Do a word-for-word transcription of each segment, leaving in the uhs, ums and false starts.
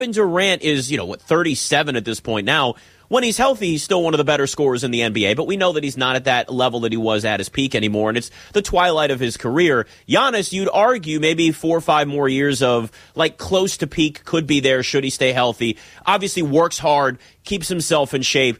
Durant is, you know, what, thirty-seven at this point now. When he's healthy, he's still one of the better scorers in the N B A, but we know that he's not at that level that he was at his peak anymore, and it's the twilight of his career. Giannis, you'd argue maybe four or five more years of, like, close to peak could be there should he stay healthy. Obviously works hard, keeps himself in shape,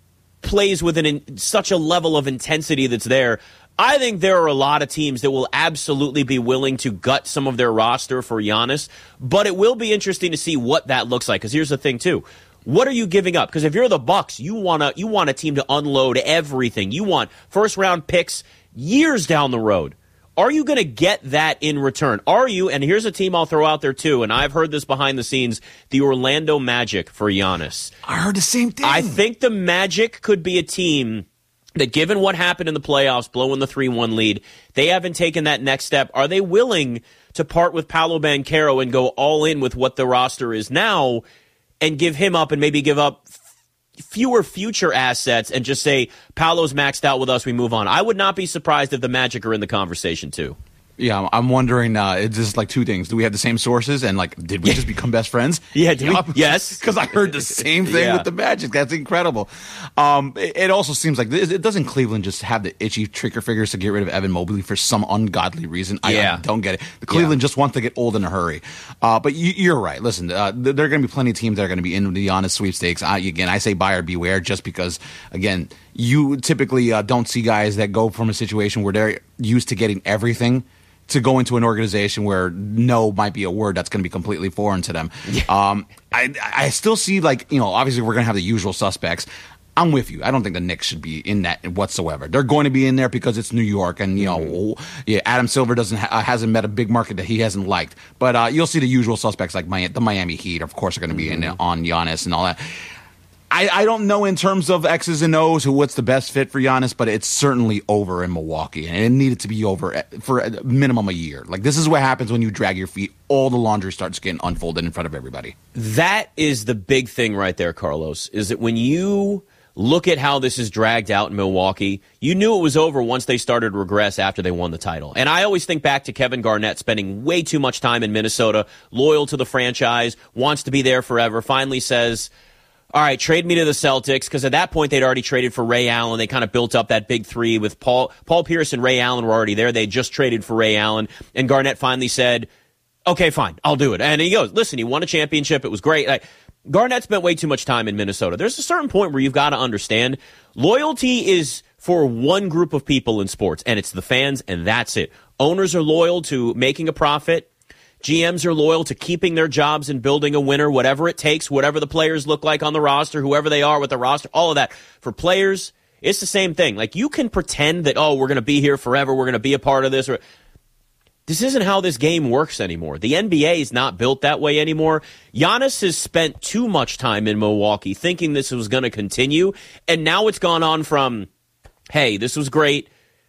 plays with an in, such a level of intensity that's there. I think there are a lot of teams that will absolutely be willing to gut some of their roster for Giannis, but it will be interesting to see what that looks like, because here's the thing, too. What are you giving up? Because if you're the Bucks, you want to you want a team to unload everything. You want first-round picks years down the road. Are you going to get that in return? Are you, and here's a team I'll throw out there too, and I've heard this behind the scenes, the Orlando Magic for Giannis. I heard the same thing. I think the Magic could be a team that, given what happened in the playoffs, blowing the three one lead, they haven't taken that next step. Are they willing to part with Paolo Banchero and go all in with what the roster is now and give him up and maybe give up fewer future assets and just say, Paolo's maxed out with us, we move on? I would not be surprised if the Magic are in the conversation too. Yeah, I'm wondering, uh, it's just like two things. Do we have the same sources? And, like, did we just become best friends? Yeah, did we? Yes. Because I heard the same thing yeah. with the Magic. That's incredible. Um, it, it also seems like, this, it doesn't Cleveland just have the itchy trigger fingers to get rid of Evan Mobley for some ungodly reason? I, yeah. I don't get it. The Cleveland yeah. just wants to get old in a hurry. Uh, but you, you're right. Listen, uh, there are going to be plenty of teams that are going to be in the Giannis sweepstakes. I, again, I say buyer beware just because, again, you typically uh, don't see guys that go from a situation where they're used to getting everything to go into an organization where no might be a word that's going to be completely foreign to them. Yeah. Um, I, I still see, like, you know, obviously we're going to have the usual suspects. I'm with you. I don't think the Knicks should be in that whatsoever. They're going to be in there because it's New York, and, you know, mm-hmm. yeah, Adam Silver doesn't ha- hasn't met a big market that he hasn't liked. But uh, you'll see the usual suspects like my, the Miami Heat, of course, are going to be mm-hmm. in on Giannis and all that. I, I don't know in terms of X's and O's who what's the best fit for Giannis, but it's certainly over in Milwaukee, and it needed to be over for a minimum a year. Like, this is what happens when you drag your feet. All the laundry starts getting unfolded in front of everybody. That is the big thing right there, Carlos, is that when you look at how this is dragged out in Milwaukee, you knew it was over once they started to regress after they won the title. And I always think back to Kevin Garnett spending way too much time in Minnesota, loyal to the franchise, wants to be there forever, finally says, all right, trade me to the Celtics, because at that point they'd already traded for Ray Allen. They kind of built up that big three with Paul Paul Pierce and Ray Allen were already there. They just traded for Ray Allen, and Garnett finally said, okay, fine, I'll do it. And he goes, listen, he won a championship. It was great. Like, Garnett spent way too much time in Minnesota. There's a certain point where you've got to understand loyalty is for one group of people in sports, and it's the fans, and that's it. Owners are loyal to making a profit. G Ms are loyal to keeping their jobs and building a winner, whatever it takes, whatever the players look like on the roster, whoever they are with the roster, all of that. For players, it's the same thing. Like, you can pretend that, oh, we're going to be here forever, we're going to be a part of this. Or this isn't how this game works anymore. The N B A is not built that way anymore. Giannis has spent too much time in Milwaukee thinking this was going to continue, and now it's gone on from, hey, this was great.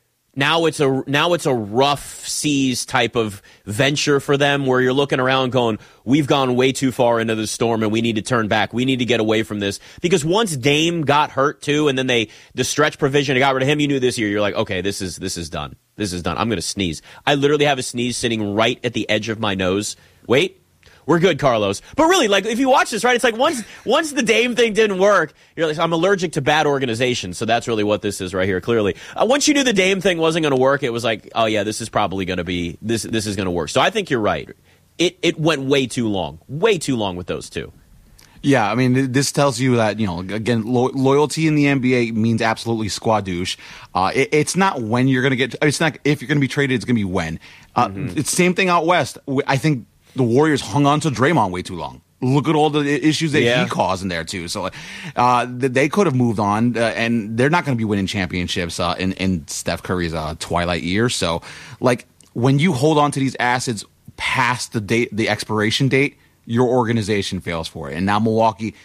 Now it's a now it's a rough seas type of venture for them where you're looking around going, we've gone way too far into the storm and we need to turn back. We need to get away from this. Because once Dame got hurt too, and then they the stretch provision, they got rid of him, you knew this year, you're like, okay, this is this is done. This is done. I'm going to sneeze. I literally have a sneeze sitting right at the edge of my nose. Wait. We're good, Carlos. But really, like, if you watch this, right, it's like once once the Dame thing didn't work, you're like, I'm allergic to bad organization. So that's really what this is right here, clearly. Uh, once you knew the Dame thing wasn't going to work, it was like, oh, yeah, this is probably going to be, this this is going to work. So I think you're right. It it went way too long, way too long with those two. Yeah, I mean, this tells you that, you know, again, lo- loyalty in the N B A means absolutely squadouche. Uh, it, it's not when you're going to get, it's not if you're going to be traded, it's going to be when. Uh, mm-hmm. It's the same thing out west. I think the Warriors hung on to Draymond way too long. Look at all the issues that yeah. he caused in there, too. So uh, they could have moved on, uh, and they're not going to be winning championships uh, in, in Steph Curry's uh, twilight year. So, like, when you hold on to these assets past the date, the expiration date, your organization fails for it. And now Milwaukee,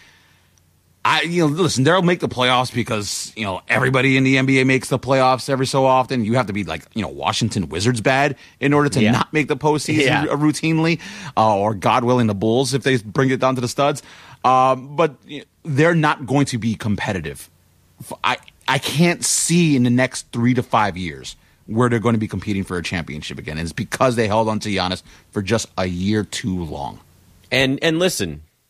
I you know, listen, they'll make the playoffs because, you know, everybody in the N B A makes the playoffs every so often. You have to be like, you know, Washington Wizards bad in order to yeah. not make the postseason yeah. routinely, uh, or God willing, the Bulls if they bring it down to the studs. Um, but you know, they're not going to be competitive. I I can't see in the next three to five years where they're going to be competing for a championship again. And it's because they held on to Giannis for just a year too long. And and listen.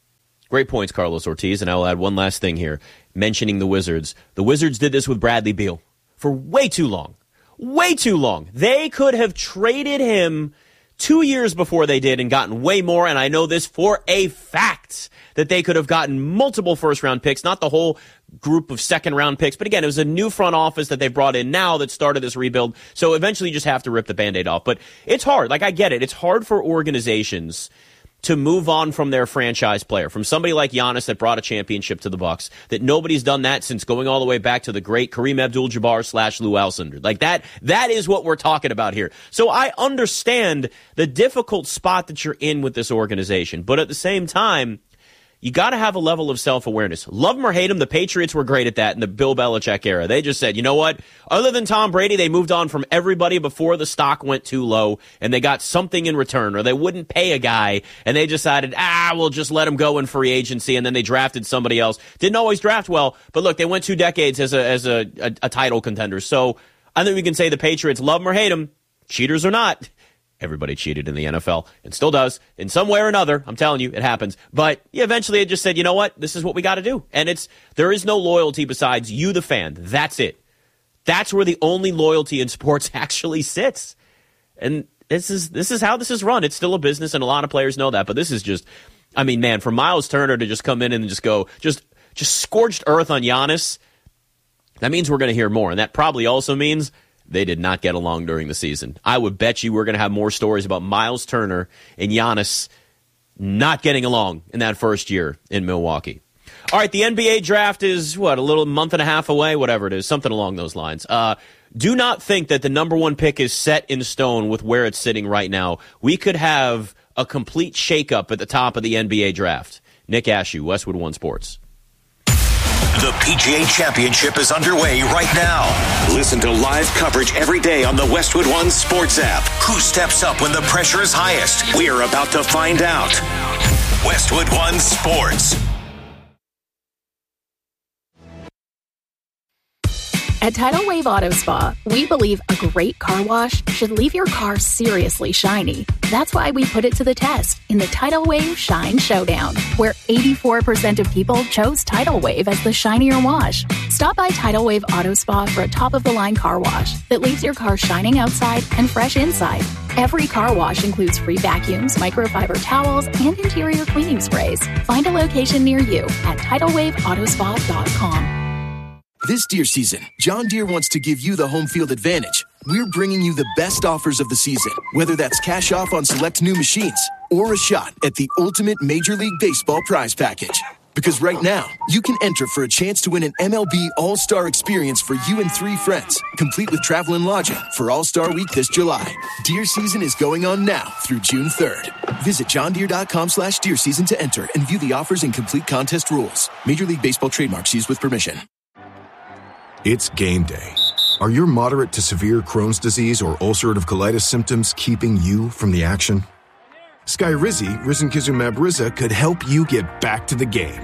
Great points, Carlos Ortiz. And I'll add one last thing here, mentioning the Wizards. The Wizards did this with Bradley Beal for way too long. Way too long. They could have traded him two years before they did and gotten way more, and I know this for a fact, that they could have gotten multiple first-round picks, not the whole group of second-round picks, but again, it was a new front office that they brought in now that started this rebuild, so eventually you just have to rip the Band-Aid off. But it's hard. Like, I get it. It's hard for organizations to move on from their franchise player, from somebody like Giannis that brought a championship to the Bucks, that nobody's done that since going all the way back to the great Kareem Abdul-Jabbar slash Lou Alcindor. Like that, that is what we're talking about here. So I understand the difficult spot that you're in with this organization, but at the same time, you got to have a level of self-awareness. Love them or hate them, the Patriots were great at that in the Bill Belichick era. They just said, you know what? Other than Tom Brady, they moved on from everybody before the stock went too low, and they got something in return, or they wouldn't pay a guy, and they decided, ah, we'll just let him go in free agency, and then they drafted somebody else. Didn't always draft well, but look, they went two decades as a as a, a, a title contender. So I think we can say the Patriots, love them or hate them, cheaters or not. Everybody cheated in the N F L and still does in some way or another. I'm telling you, it happens. But yeah, eventually it just said, you know what? This is what we got to do. And it's there is no loyalty besides you, the fan. That's it. That's where the only loyalty in sports actually sits. And this is this is how this is run. It's still a business, and a lot of players know that. But this is just, I mean, man, for Miles Turner to just come in and just go, just just scorched earth on Giannis, that means we're going to hear more. And that probably also means they did not get along during the season. I would bet you we're going to have more stories about Miles Turner and Giannis not getting along in that first year in Milwaukee. All right, the N B A draft is, what, a little month and a half away? Whatever it is, something along those lines. Uh, do not think that the number one pick is set in stone with where it's sitting right now. We could have a complete shakeup at the top of the N B A draft. Nick Ashew, Westwood One Sports. The P G A Championship is underway right now. Listen to live coverage every day on the Westwood One Sports app. Who steps up when the pressure is highest? We're about to find out. Westwood One Sports. At Tidal Wave Auto Spa, we believe a great car wash should leave your car seriously shiny. That's why we put it to the test in the Tidal Wave Shine Showdown, where eighty-four percent of people chose Tidal Wave as the shinier wash. Stop by Tidal Wave Auto Spa for a top-of-the-line car wash that leaves your car shining outside and fresh inside. Every car wash includes free vacuums, microfiber towels, and interior cleaning sprays. Find a location near you at tidal wave auto spa dot com. This deer season, John Deere wants to give you the home field advantage. We're bringing you the best offers of the season, whether that's cash off on select new machines or a shot at the ultimate Major League Baseball prize package. Because right now, you can enter for a chance to win an M L B All-Star experience for you and three friends, complete with travel and lodging for All-Star Week this July. Deer season is going on now through June third. Visit johndeere.com slash deer season to enter and view the offers and complete contest rules. Major League Baseball trademarks used with permission. It's game day. Are your moderate to severe Crohn's disease or ulcerative colitis symptoms keeping you from the action? Skyrizi, risankizumab Riza, could help you get back to the game.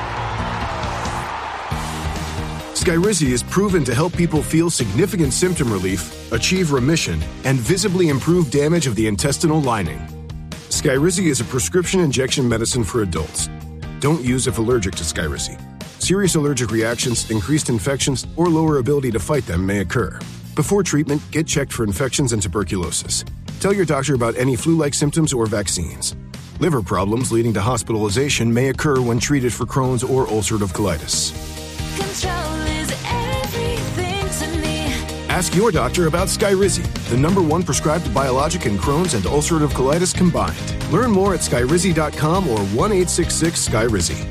Skyrizi is proven to help people feel significant symptom relief, achieve remission, and visibly improve damage of the intestinal lining. Skyrizi is a prescription injection medicine for adults. Don't use if allergic to Skyrizi. Serious allergic reactions, increased infections, or lower ability to fight them may occur. Before treatment, get checked for infections and tuberculosis. Tell your doctor about any flu-like symptoms or vaccines. Liver problems leading to hospitalization may occur when treated for Crohn's or ulcerative colitis. Control is everything to me. Ask your doctor about Skyrizi, the number one prescribed biologic in Crohn's and ulcerative colitis combined. Learn more at skyrizi dot com or one eight six six Skyrizi.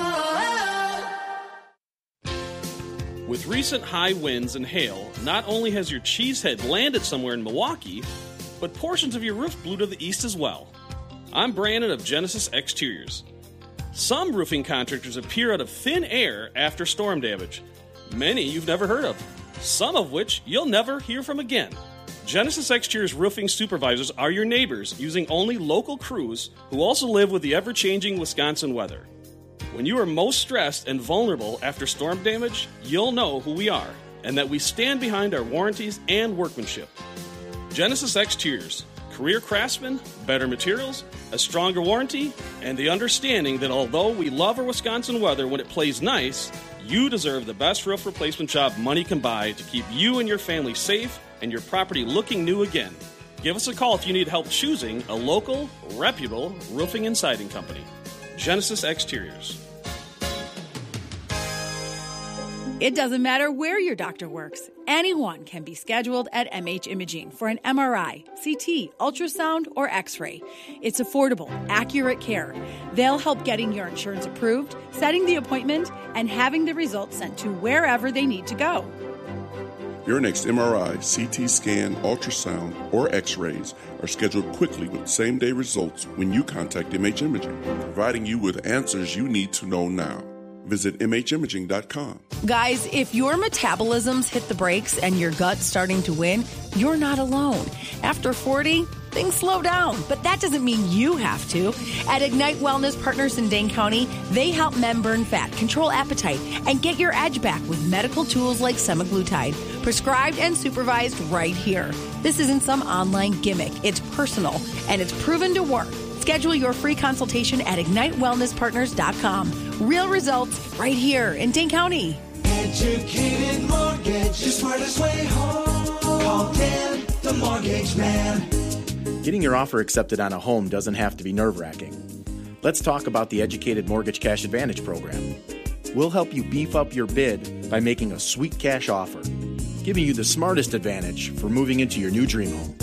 With recent high winds and hail, not only has your cheesehead landed somewhere in Milwaukee, but portions of your roof blew to the east as well. I'm Brandon of Genesis Exteriors. Some roofing contractors appear out of thin air after storm damage. Many you've never heard of, some of which you'll never hear from again. Genesis Exteriors roofing supervisors are your neighbors, using only local crews who also live with the ever-changing Wisconsin weather. When you are most stressed and vulnerable after storm damage, you'll know who we are and that we stand behind our warranties and workmanship. Genesis Exteriors, career craftsmen, better materials, a stronger warranty, and the understanding that although we love our Wisconsin weather when it plays nice, you deserve the best roof replacement job money can buy to keep you and your family safe and your property looking new again. Give us a call if you need help choosing a local, reputable roofing and siding company. Genesis Exteriors. It doesn't matter where your doctor works. Anyone can be scheduled at M H Imaging for an M R I, C T, ultrasound, or X-ray. It's affordable, accurate care. They'll help getting your insurance approved, setting the appointment, and having the results sent to wherever they need to go. Your next M R I, C T scan, ultrasound, or X-rays are scheduled quickly with same-day results when you contact M H Imaging, providing you with answers you need to know now. Visit M H imaging dot com. Guys, if your metabolism's hit the brakes and your gut's starting to win, you're not alone. After forty, things slow down, but that doesn't mean you have to. At Ignite Wellness Partners in Dane County, they help men burn fat, control appetite, and get your edge back with medical tools like semaglutide, prescribed and supervised right here. This isn't some online gimmick. It's personal, and it's proven to work. Schedule your free consultation at ignite wellness partners dot com. Real results right here in Dane County. Educated Mortgage, the smartest way home. Call Dan, the Mortgage Man. Getting your offer accepted on a home doesn't have to be nerve-wracking. Let's talk about the Educated Mortgage Cash Advantage program. We'll help you beef up your bid by making a sweet cash offer, giving you the smartest advantage for moving into your new dream home.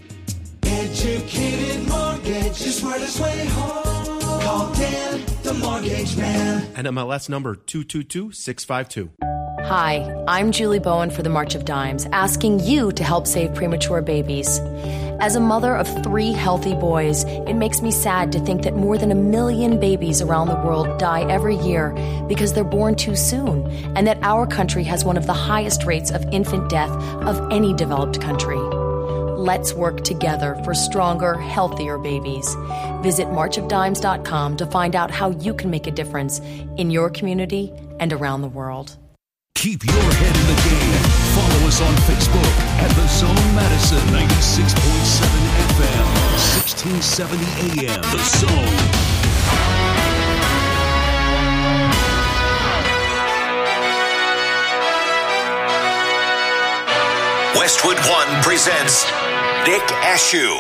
Educated Mortgage, the smartest way home. Call Dan, the Mortgage Man. N M L S number two two two six five two. Hi, I'm Julie Bowen for the March of Dimes, asking you to help save premature babies. As a mother of three healthy boys, it makes me sad to think that more than a million babies around the world die every year because they're born too soon, and that our country has one of the highest rates of infant death of any developed country. Let's work together for stronger, healthier babies. Visit march of dimes dot com to find out how you can make a difference in your community and around the world. Keep your head in the game. Follow us on Facebook at The Zone Madison, ninety-six point seven F M, sixteen seventy A M. The Zone. Westwood One presents Nick Ashew.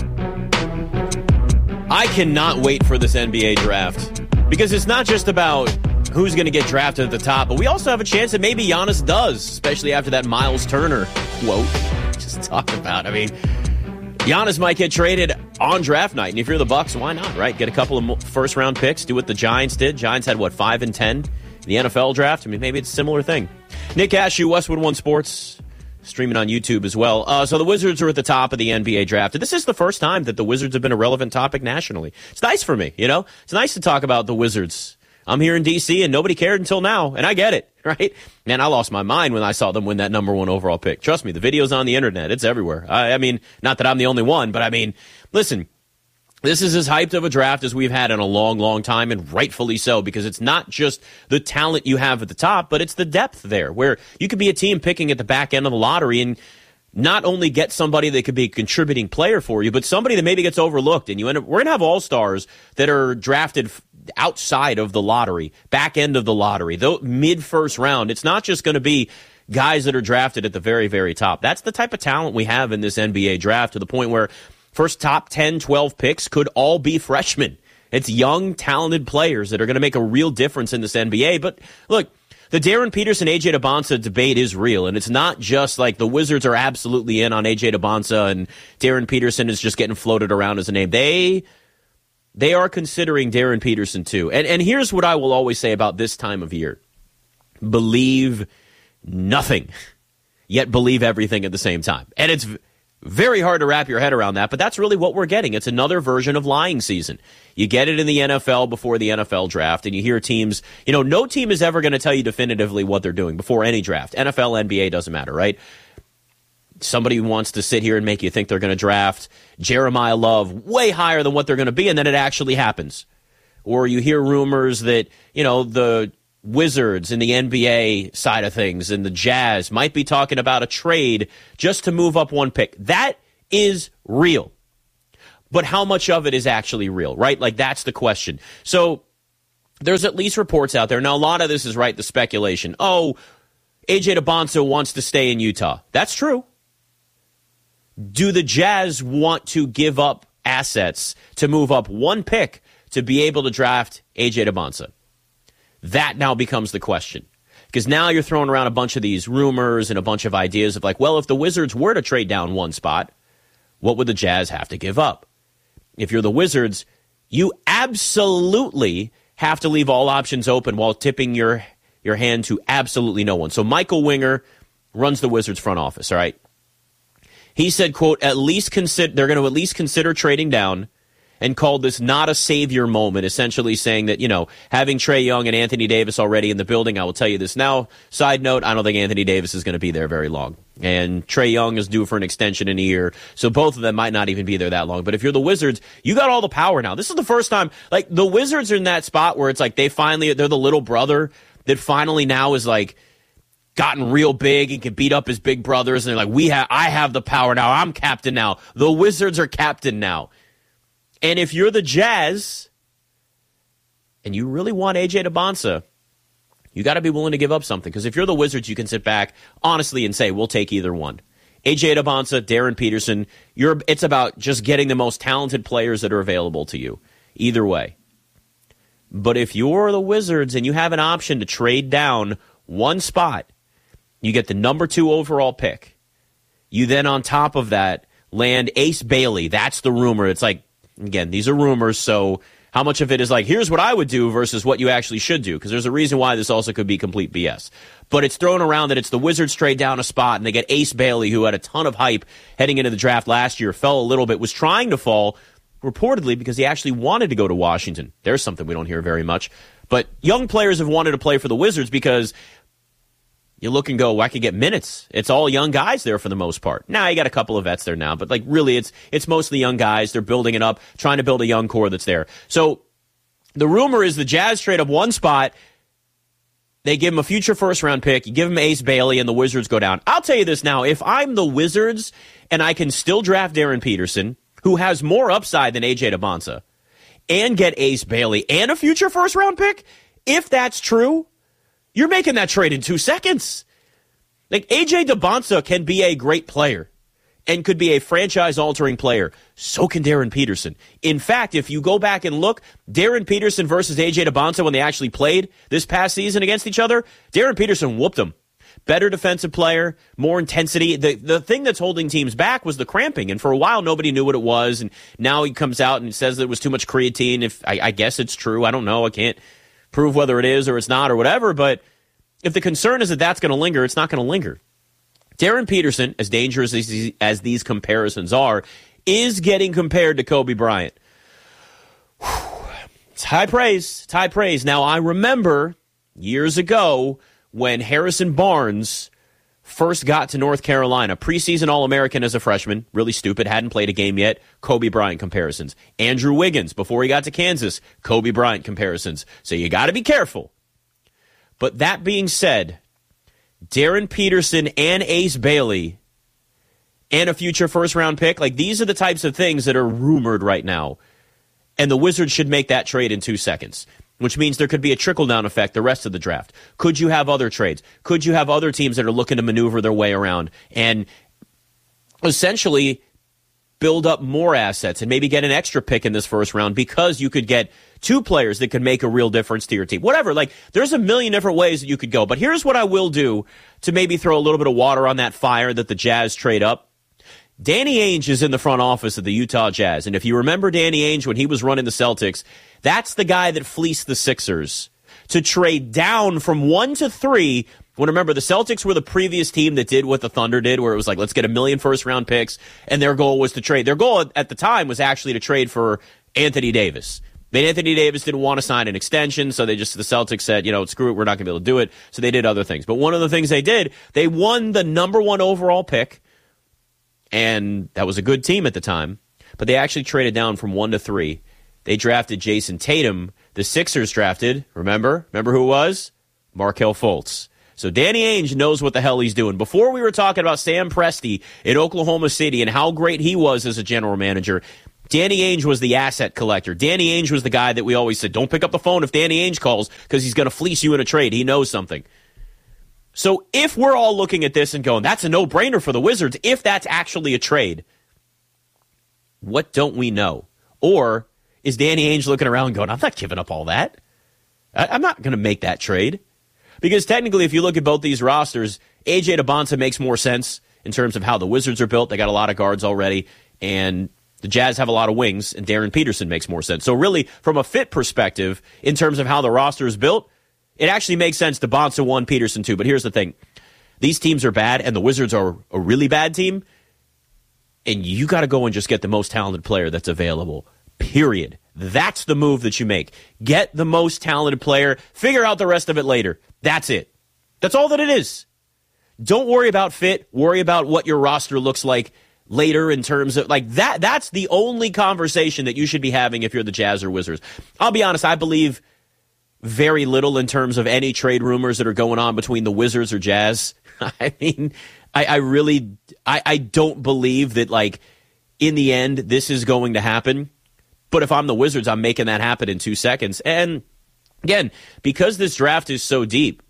I cannot wait for this N B A draft because it's not just about who's going to get drafted at the top, but we also have a chance that maybe Giannis does, especially after that Miles Turner quote just talked about. I mean, Giannis might get traded on draft night, and if you're the Bucks, why not, right? Get a couple of first-round picks, do what the Giants did. Giants had, what, five and ten in the N F L draft? I mean, maybe it's a similar thing. Nick Ashew, Westwood One Sports, streaming on YouTube as well. Uh, so the Wizards are at the top of the N B A draft. This is the first time that the Wizards have been a relevant topic nationally. It's nice for me, you know? It's nice to talk about the Wizards. I'm here in D C, and nobody cared until now, and I get it, right? Man, I lost my mind when I saw them win that number one overall pick. Trust me, the video's on the internet. It's everywhere. I, I mean, not that I'm the only one, but I mean, listen, this is as hyped of a draft as we've had in a long, long time, and rightfully so, because it's not just the talent you have at the top, but it's the depth there, where you could be a team picking at the back end of the lottery and not only get somebody that could be a contributing player for you, but somebody that maybe gets overlooked, and you end up, we're going to have all-stars that are drafted outside of the lottery, back end of the lottery, though mid-first round. It's not just going to be guys that are drafted at the very, very top. That's the type of talent we have in this N B A draft, to the point where first top ten, twelve picks could all be freshmen. It's young, talented players that are going to make a real difference in this N B A. But look, the Darren Peterson, A J DeBonsa debate is real, and it's not just like the Wizards are absolutely in on A J DeBonsa and Darren Peterson is just getting floated around as a name. They they are considering Darren Peterson too. And and here's what I will always say about this time of year. Believe nothing, yet believe everything at the same time. And it's very hard to wrap your head around that, but that's really what we're getting. It's another version of lying season. You get it in the N F L before the N F L draft, and you hear teams, you know, no team is ever going to tell you definitively what they're doing before any draft. N F L, N B A, doesn't matter, right? Somebody wants to sit here and make you think they're going to draft Jeremiah Love way higher than what they're going to be, and then it actually happens. Or you hear rumors that, you know, the Wizards in the N B A side of things and the Jazz might be talking about a trade just to move up one pick. That is real. but how much of it is actually real, right? Like, that's the question. So there's at least reports out there. Now, a lot of this is, right, the speculation. Oh, A J DeBonsa wants to stay in Utah. That's true. Do the Jazz want to give up assets to move up one pick to be able to draft A J DeBonsa? That now becomes the question. Because now you're throwing around a bunch of these rumors and a bunch of ideas of like, well, if the Wizards were to trade down one spot, what would the Jazz have to give up? If you're the Wizards, you absolutely have to leave all options open while tipping your your hand to absolutely no one. So Michael Winger runs the Wizards front office, all right? He said, quote, at least consider they're going to at least consider trading down, and called this not a savior moment, essentially saying that, you know, having Trae Young and Anthony Davis already in the building, I will tell you this now. Side note, I don't think Anthony Davis is going to be there very long. And Trae Young is due for an extension in a year, so both of them might not even be there that long. But if you're the Wizards, you got all the power now. This is the first time, like, the Wizards are in that spot where it's like they finally, they're the little brother that finally now is like, gotten real big and can beat up his big brothers. And they're like, we have, I have the power now. I'm captain now. The Wizards are captain now. And if you're the Jazz and you really want A J DeBonsa, you got to be willing to give up something. Because if you're the Wizards, you can sit back honestly and say, we'll take either one. A J DeBonsa, Darren Peterson, you're, it's about just getting the most talented players that are available to you. Either way. But if you're the Wizards and you have an option to trade down one spot, you get the number two overall pick. You then, on top of that, land Ace Bailey. That's the rumor. It's like, again, these are rumors, so how much of it is like, here's what I would do versus what you actually should do? Because there's a reason why this also could be complete B S. But it's thrown around that it's the Wizards trade down a spot, and they get Ace Bailey, who had a ton of hype heading into the draft last year, fell a little bit, was trying to fall, reportedly because he actually wanted to go to Washington. There's something we don't hear very much. But young players have wanted to play for the Wizards because you look and go, well, I could get minutes. It's all young guys there for the most part. Now, you got a couple of vets there now, but like really it's it's mostly young guys. They're building it up, trying to build a young core that's there. So the rumor is the Jazz trade up one spot. They give him a future first-round pick. You give him Ace Bailey, and the Wizards go down. I'll tell you this now. If I'm the Wizards and I can still draft Darren Peterson, who has more upside than A J DeBonsa, and get Ace Bailey and a future first-round pick, if that's true, you're making that trade in two seconds. Like, A J DeBonsa can be a great player and could be a franchise-altering player. So can Darren Peterson. In fact, if you go back and look, Darren Peterson versus A J DeBonsa when they actually played this past season against each other, Darren Peterson whooped him. Better defensive player, more intensity. The the thing that's holding teams back was the cramping, and for a while nobody knew what it was, and now he comes out and says that it was too much creatine. If I, I guess it's true. I don't know. I can't prove whether it is or it's not or whatever, but if the concern is that that's going to linger, it's not going to linger. Darren Peterson, as dangerous as these, as these comparisons are, is getting compared to Kobe Bryant. Whew. It's high praise. It's high praise. Now, I remember years ago when Harrison Barnes first got to North Carolina, preseason All-American as a freshman, really stupid, hadn't played a game yet, Kobe Bryant comparisons. Andrew Wiggins, before he got to Kansas, Kobe Bryant comparisons. So you got to be careful. But that being said, Darren Peterson and Ace Bailey and a future first-round pick, like these are the types of things that are rumored right now. And the Wizards should make that trade in two seconds, which means there could be a trickle-down effect the rest of the draft. Could you have other trades? Could you have other teams that are looking to maneuver their way around and essentially build up more assets and maybe get an extra pick in this first round because you could get two players that could make a real difference to your team? Whatever. Like, there's a million different ways that you could go. But here's what I will do to maybe throw a little bit of water on that fire that the Jazz trade up. Danny Ainge is in the front office of the Utah Jazz. And if you remember Danny Ainge when he was running the Celtics, that's the guy that fleeced the Sixers to trade down from one to three. When, remember, the Celtics were the previous team that did what the Thunder did, where it was like, let's get a million first-round picks, and their goal was to trade. Their goal at the time was actually to trade for Anthony Davis. But Anthony Davis didn't want to sign an extension, so they just, the Celtics said, you know, screw it, we're not going to be able to do it. So they did other things. But one of the things they did, they won the number one overall pick, and that was a good team at the time. But they actually traded down from one to three. They drafted Jason Tatum. The Sixers drafted, remember? Remember who it was? Markelle Fultz. So Danny Ainge knows what the hell he's doing. Before we were talking about Sam Presti in Oklahoma City and how great he was as a general manager, Danny Ainge was the asset collector. Danny Ainge was the guy that we always said, don't pick up the phone if Danny Ainge calls because he's going to fleece you in a trade. He knows something. So if we're all looking at this and going, that's a no-brainer for the Wizards, if that's actually a trade, what don't we know? Or is Danny Ainge looking around going, I'm not giving up all that. I- I'm not going to make that trade. Because technically, if you look at both these rosters, A J Debonta makes more sense in terms of how the Wizards are built. They got a lot of guards already, and the Jazz have a lot of wings, and Darren Peterson makes more sense. So really, from a fit perspective, in terms of how the roster is built, it actually makes sense. Debonta one, Peterson two. But here's the thing. These teams are bad, and the Wizards are a really bad team, and you got to go and just get the most talented player that's available, period. That's the move that you make. Get the most talented player. Figure out the rest of it later. That's it. That's all that it is. Don't worry about fit. Worry about what your roster looks like later in terms of, like, that. That's the only conversation that you should be having if you're the Jazz or Wizards. I'll be honest, I believe very little in terms of any trade rumors that are going on between the Wizards or Jazz. I mean, I, I really, I, I don't believe that, like, in the end, this is going to happen. But if I'm the Wizards, I'm making that happen in two seconds. And again, because this draft is so deep,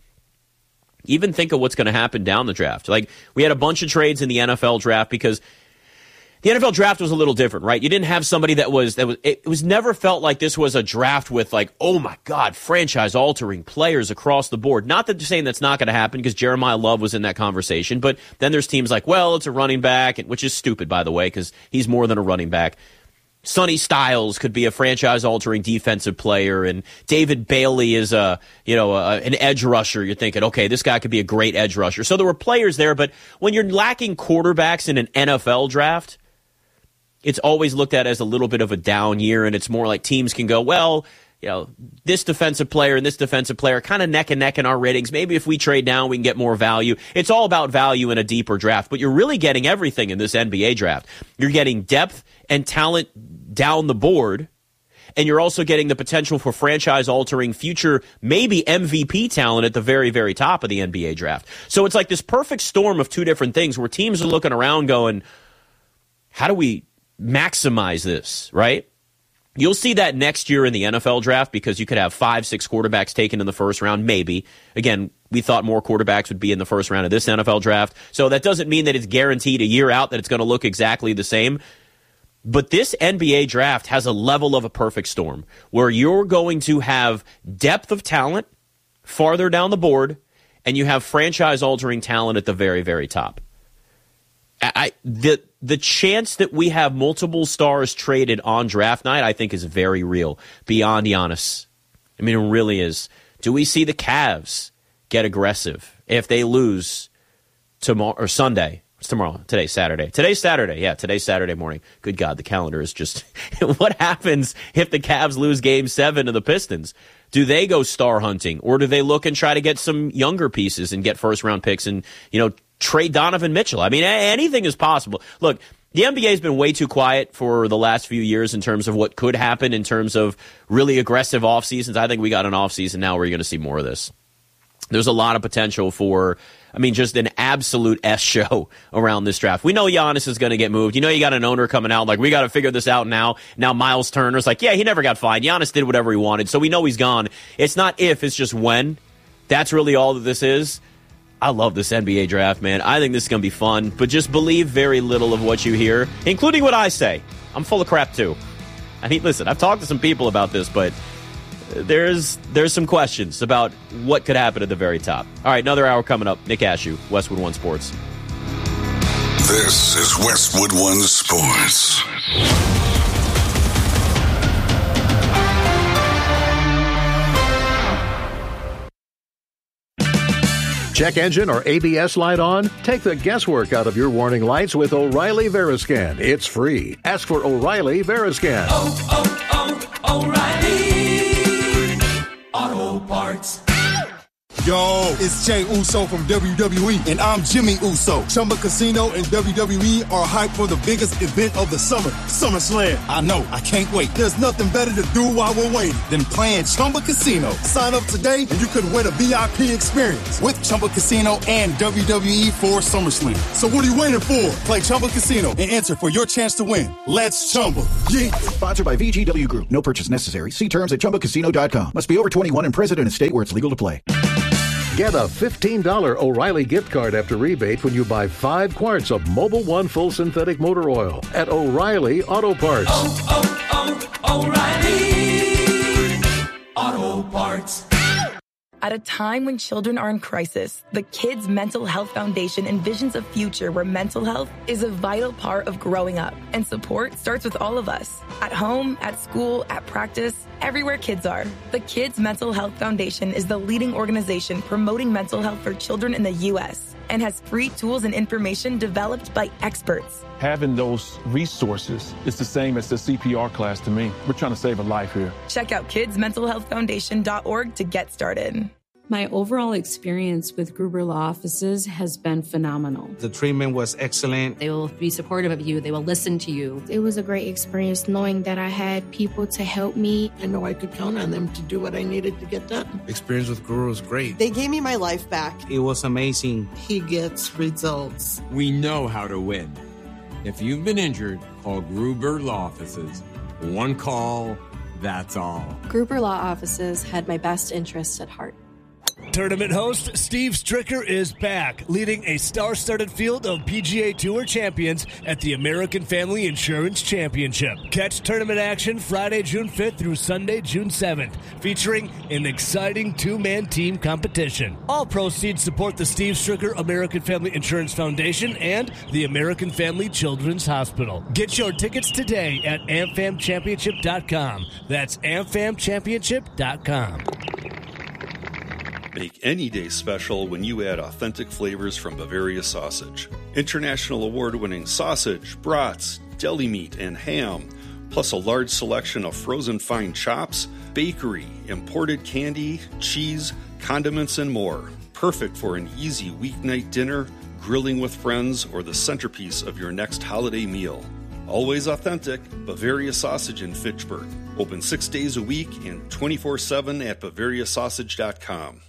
even think of what's going to happen down the draft. Like, we had a bunch of trades in the N F L draft because the N F L draft was a little different, right? You didn't have somebody that was, that was, it was never felt like this was a draft with, like, oh my God, franchise altering players across the board. Not that you're saying that's not going to happen because Jeremiah Love was in that conversation, but then there's teams like, well, it's a running back, which is stupid, by the way, because he's more than a running back. Sonny Styles could be a franchise-altering defensive player, and David Bailey is a, you know, a, an edge rusher. You're thinking, okay, this guy could be a great edge rusher. So there were players there, but when you're lacking quarterbacks in an N F L draft, it's always looked at as a little bit of a down year, and it's more like teams can go, well, you know, this defensive player and this defensive player kind of neck and neck in our ratings. Maybe if we trade down, we can get more value. It's all about value in a deeper draft, but you're really getting everything in this N B A draft. You're getting depth and talent down the board, and you're also getting the potential for franchise-altering future, maybe M V P talent at the very, very top of the N B A draft. So it's like this perfect storm of two different things where teams are looking around going, how do we maximize this, right? You'll see that next year in the N F L draft because you could have five, six quarterbacks taken in the first round, maybe. Again, we thought more quarterbacks would be in the first round of this N F L draft. So that doesn't mean that it's guaranteed a year out that it's going to look exactly the same. But this N B A draft has a level of a perfect storm where you're going to have depth of talent farther down the board, and you have franchise-altering talent at the very, very top. I, the the chance that we have multiple stars traded on draft night, I think, is very real, beyond Giannis. I mean, it really is. Do we see the Cavs get aggressive if they lose tomorrow or Sunday? It's tomorrow. Today's Saturday. Today's Saturday. Yeah, today's Saturday morning. Good God, the calendar is just... What happens if the Cavs lose Game seven to the Pistons? Do they go star hunting, or do they look and try to get some younger pieces and get first-round picks and, you know, trade Donovan Mitchell? I mean, anything is possible. Look, the N B A has been way too quiet for the last few years in terms of what could happen in terms of really aggressive off seasons. I think we got an off season now where you're going to see more of this. There's a lot of potential for, I mean, just an absolute S show around this draft. We know Giannis is going to get moved. You know, you got an owner coming out like, we got to figure this out now. Now Miles Turner's like, yeah, he never got fined. Giannis did whatever he wanted, so we know he's gone. It's not if, it's just when. That's really all that this is. I love this N B A draft, man. I think this is going to be fun, but just believe very little of what you hear, including what I say. I'm full of crap, too. I mean, listen, I've talked to some people about this, but there's there's some questions about what could happen at the very top. All right, another hour coming up. Nick Ashew, Westwood One Sports. This is Westwood One Sports. Check engine or A B S light on? Take the guesswork out of your warning lights with O'Reilly Veriscan. It's free. Ask for O'Reilly Veriscan. Oh, oh, oh, O'Reilly Auto Parts. Yo, it's Jey Uso from W W E, and I'm Jimmy Uso. Chumba Casino and W W E are hyped for the biggest event of the summer, SummerSlam. I know, I can't wait. There's nothing better to do while we're waiting than playing Chumba Casino. Sign up today, and you could win a V I P experience with Chumba Casino and W W E for SummerSlam. So what are you waiting for? Play Chumba Casino and enter for your chance to win. Let's Chumba. Yeah. Sponsored by V G W Group. No purchase necessary. See terms at chumba casino dot com. Must be over twenty-one and present in a state where it's legal to play. Get a fifteen dollars O'Reilly gift card after rebate when you buy five quarts of Mobil One Full Synthetic Motor Oil at O'Reilly Auto Parts. Oh, oh, oh, O'Reilly Auto Parts. At a time when children are in crisis, the Kids Mental Health Foundation envisions a future where mental health is a vital part of growing up, and support starts with all of us. At home, at school, at practice, everywhere kids are. The Kids Mental Health Foundation is the leading organization promoting mental health for children in the U S and has free tools and information developed by experts. Having those resources is the same as the C P R class to me. We're trying to save a life here. Check out kids mental health foundation dot org to get started. My overall experience with Gruber Law Offices has been phenomenal. The treatment was excellent. They will be supportive of you. They will listen to you. It was a great experience knowing that I had people to help me. I know I could count on them to do what I needed to get done. Experience with Gruber was great. They gave me my life back. It was amazing. He gets results. We know how to win. If you've been injured, call Gruber Law Offices. One call, that's all. Gruber Law Offices had my best interests at heart. Tournament host Steve Stricker is back, leading a star-studded field of P G A Tour champions at the American Family Insurance Championship. Catch tournament action Friday, June fifth through Sunday, June seventh, featuring an exciting two-man team competition. All proceeds support the Steve Stricker American Family Insurance Foundation and the American Family Children's Hospital. Get your tickets today at am fam championship dot com. That's am fam championship dot com. Make any day special when you add authentic flavors from Bavaria Sausage. International award-winning sausage, brats, deli meat, and ham, plus a large selection of frozen fine chops, bakery, imported candy, cheese, condiments, and more. Perfect for an easy weeknight dinner, grilling with friends, or the centerpiece of your next holiday meal. Always authentic, Bavaria Sausage in Fitchburg. Open six days a week and twenty-four seven at bavaria sausage dot com.